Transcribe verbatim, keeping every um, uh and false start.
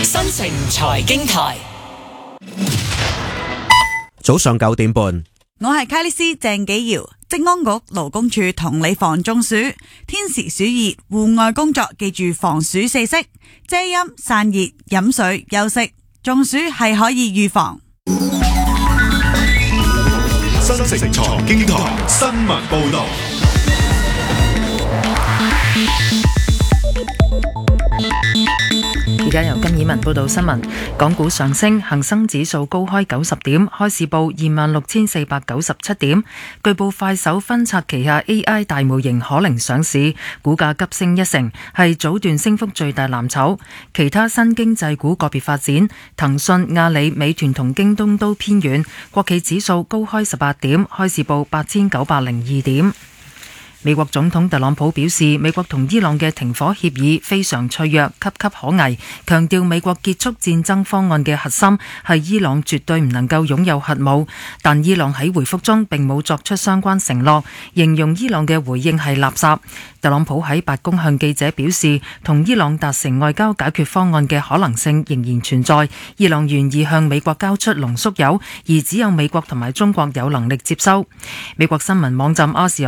新城財經台， 早上九點半， 我係卡里斯鄭紀堯。職安局勞工處同你防中暑，天時暑熱，戶外工作記住防暑四式：遮陰、散熱、飲水、休息。中暑係可以預防。 新城財經台新聞報道。 而家由金以文報道新聞。港股上升，恒生指數高開九十點，開市報二萬六千四百九十七點。據報快手分拆旗下 A I 大模型可能上市，股價急升一成，係早段升幅最大藍籌。其他新經濟股個別發展，騰訊、阿里、美團同京東都偏軟。國企指數高開十八點，開市報八千九百零二點。美國總統特朗普表示，美國同伊朗嘅停火協議非常脆弱，岌岌可危，強調美國結束戰爭方案嘅核心係伊朗絕對唔能夠擁有核武，但伊朗喺回覆中並冇作出相關承諾，形容伊朗嘅回應係垃圾。特朗普喺白宮向記者表示，同伊朗達成外交解決方案嘅可能性仍然存在，伊朗願意向美國交出濃縮鈾，而只有美國同埋中國有能力接收。美國新聞網站亞視